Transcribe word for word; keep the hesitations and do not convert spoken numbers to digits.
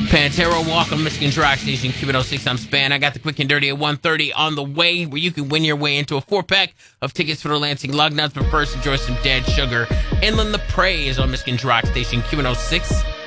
Pantera, welcome, Michigan's Rock Station, Q one oh six. I'm Span. I got the quick and dirty at one thirty on the way, where you can win your way into a four-pack of tickets for the Lansing Lugnuts. But first, enjoy some Dead Sugar. Inland the Prey is on Michigan's Rock Station, Q one oh six.